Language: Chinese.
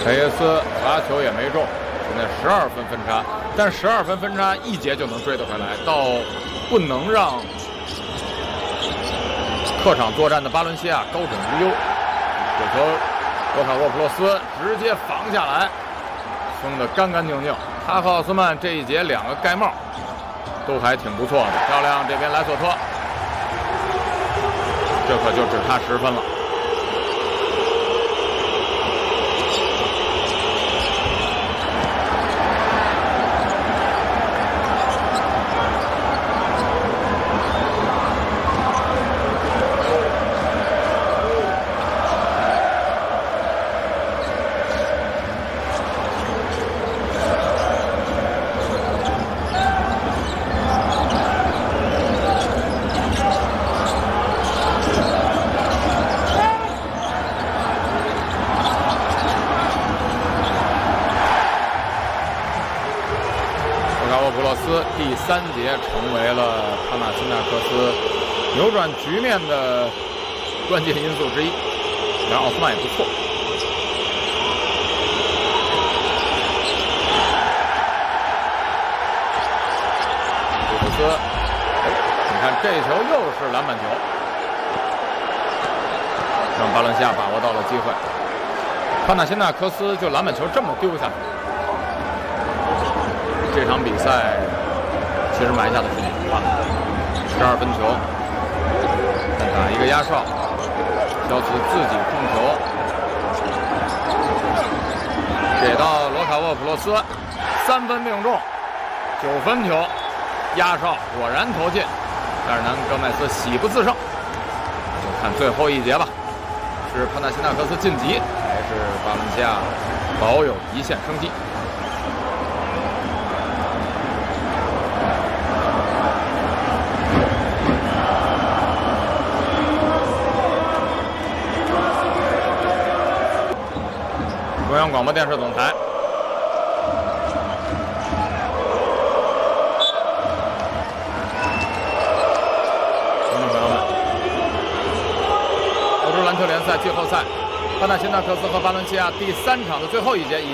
佩耶斯罚球也没中，现在12分分差，但12分分差一节就能追得回来，倒不能让客场作战的巴伦西亚高枕无忧。这球罗卡沃普洛斯直接防下来，封得干干净净。哈克奥斯曼这一节2个盖帽都还挺不错的，漂亮！这边莱索托，这可就只差10分了。普洛斯第3节成为了帕纳辛纳克斯扭转局面的关键因素之一，然后奥斯曼也不错。布鲁斯，你看这球又是篮板球，让巴伦西亚把握到了机会。帕纳辛纳克斯就篮板球这么丢下去。这场比赛其实埋下的是隐患，12分球，再打一个压哨，肖茨自己控球，给到罗卡沃普洛斯，3分命中，9分球，压哨果然投进，埃尔南戈麦斯喜不自胜。就看最后一节吧，是帕纳辛纳克斯晋级，还是巴伦西亚保有一线生机？中央广播电视总台，观众朋友们，欧洲篮球联赛季后赛，帕纳辛纳克斯和巴伦西亚第3场的最后一节